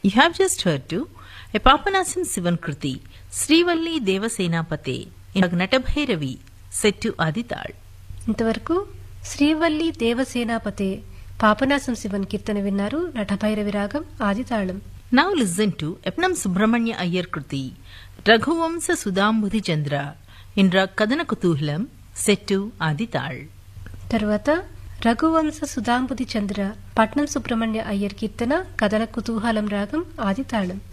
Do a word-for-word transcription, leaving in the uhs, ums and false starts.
You have just heard to a Papanasam Sivan Kruti, Srivalli Devasenapate, in Natabhairavi, set to Adital. ఇంతవరకు శ్రీవల్లి దేవసేనాపతే పాపనాసం శివన్ కీర్తన విన్నారు. నటభైరవి రాగం ఆదితాళం. Now listen to Epnam Subramanya Iyer Kruti, Raghuvamsa Sudambudhi Chandra, in Rag Kadana Kutuhalam, set to Adital. తర్వాత రఘువంశ సుధాంబుది చంద్ర పట్నం సుబ్రహ్మణ్య అయ్యర్ కీర్తన కథన కుతూహలం రాగం ఆదితాళం.